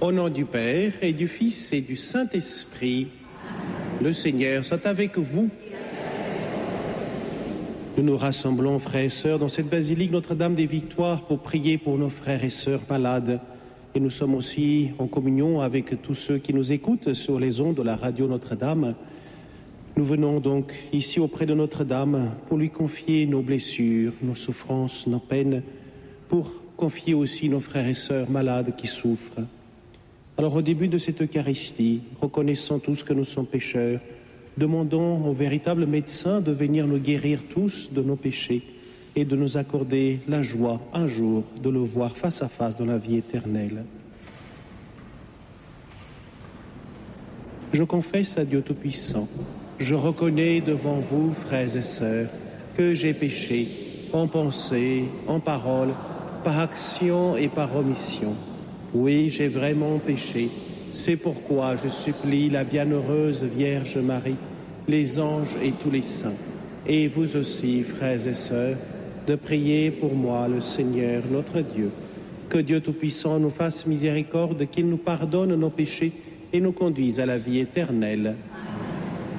Au nom du Père et du Fils et du Saint-Esprit, le Seigneur soit avec vous. Nous nous rassemblons, frères et sœurs, dans cette basilique Notre-Dame des Victoires pour prier pour nos frères et sœurs malades. Et nous sommes aussi en communion avec tous ceux qui nous écoutent sur les ondes de la radio Notre-Dame. Nous venons donc ici auprès de Notre-Dame pour lui confier nos blessures, nos souffrances, nos peines, pour confier aussi nos frères et sœurs malades qui souffrent. Alors au début de cette Eucharistie, reconnaissant tous que nous sommes pécheurs, demandons au véritable médecin de venir nous guérir tous de nos péchés et de nous accorder la joie un jour de le voir face à face dans la vie éternelle. Je confesse à Dieu Tout-Puissant, je reconnais devant vous, frères et sœurs, que j'ai péché en pensée, en parole, par action et par omission. Oui, j'ai vraiment péché. C'est pourquoi je supplie la bienheureuse Vierge Marie, les anges et tous les saints, et vous aussi, frères et sœurs, de prier pour moi, le Seigneur, notre Dieu. Que Dieu Tout-Puissant nous fasse miséricorde, qu'il nous pardonne nos péchés et nous conduise à la vie éternelle.